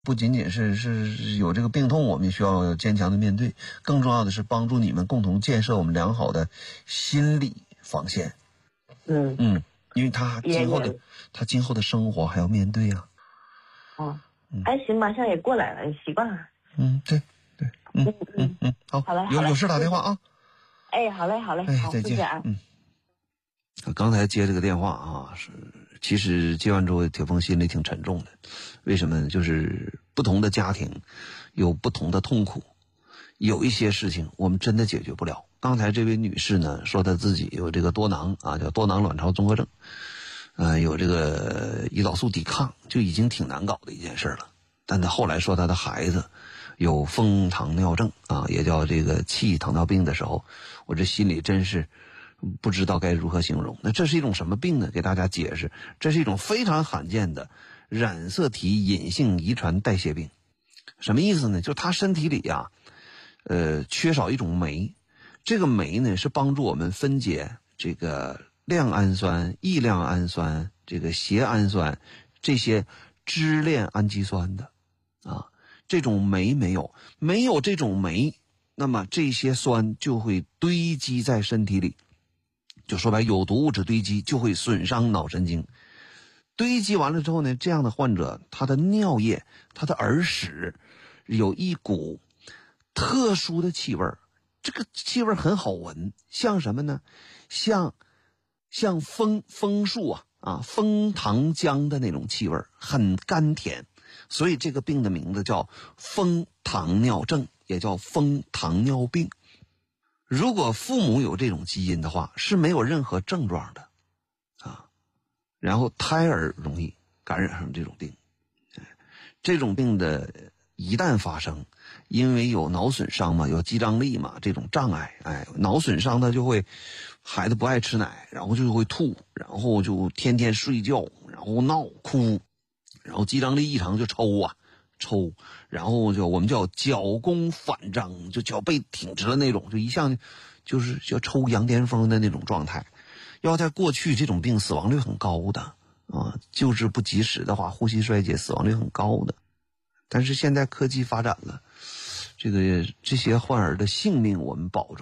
不仅仅是有这个病痛，我们也需要坚强的面对，更重要的是帮助你们共同建设我们良好的心理防线。因为他今后的生活还要面对啊。 还行，马上也过来了，习惯了。 对，好， 好嘞， 有事打电话啊。 好嘞，好， 再见。 谢谢啊。 刚才接这个电话啊，其实接完之后，铁峰心里挺沉重的。为什么呢？就是不同的家庭有不同的痛苦，有一些事情我们真的解决不了。刚才这位女士呢说她自己有这个多囊啊，叫多囊卵巢综合症，有这个胰岛素抵抗，就已经挺难搞的一件事了。但她后来说她的孩子有疯糖尿症啊，也叫这个气糖尿病的时候，我这心里真是不知道该如何形容。那这是一种什么病呢？给大家解释，这是一种非常罕见的染色体隐性遗传代谢病。什么意思呢？就他身体里缺少一种酶，这个酶呢是帮助我们分解这个亮氨酸、异亮氨酸、这个缬氨酸这些支链氨基酸的啊。这种酶没有这种酶，那么这些酸就会堆积在身体里，就说白，有毒物质堆积就会损伤脑神经。堆积完了之后呢，这样的患者他的尿液、他的耳屎有一股特殊的气味，这个气味很好闻，像什么呢？像枫树枫糖浆的那种气味，很甘甜。所以这个病的名字叫疯糖尿症，也叫疯糖尿病。如果父母有这种基因的话，是没有任何症状的然后胎儿容易感染上这种病。这种病的一旦发生，因为有脑损伤嘛，有肌张力嘛，这种障碍，脑损伤它就会孩子不爱吃奶，然后就会吐，然后就天天睡觉，然后闹哭，然后肌张力异常就抽，然后我们叫脚弓反张，就脚背挺直了那种，就一向就是叫抽羊癫疯的那种状态。要在过去这种病死亡率很高的救治不及时的话，呼吸衰竭死亡率很高的。但是现在科技发展了，这些患儿的性命我们保住。